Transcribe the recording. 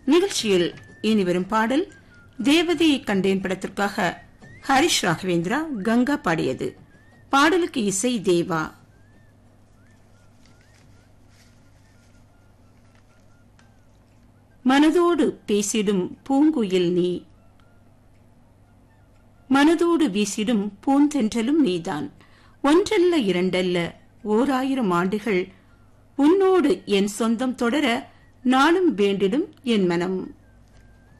நிகழ்ச்சியில் இனி வரும் பாடல் தேவதையை கண்டேன் படத்திற்காக ஹரிஷ் ராகவேந்திரா கங்கா பாடியது. பாடலுக்கு இசை தேவா. மனதோடு பேசிடும் பூங்குயில் நீ, மனதோடு வீசிடும் பூந்தென்றலும் நீதான். ஒன்றல்ல இரண்டல்ல 1000 ஆண்டுகள் உன்னோடு என் சொந்தம் தொடர நாளும் வேண்டிடும் என் மனம்.